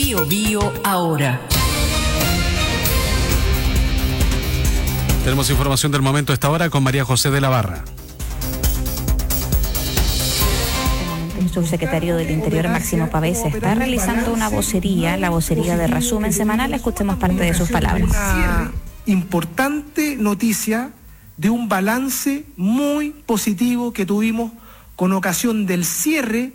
Bio Bio Ahora. Tenemos información del momento a esta hora con María José de la Barra. El subsecretario del Interior, Máximo Pavese, está realizando una vocería, la vocería de resumen semanal. Escuchemos parte de sus palabras. Una importante noticia de un balance muy positivo que tuvimos con ocasión del cierre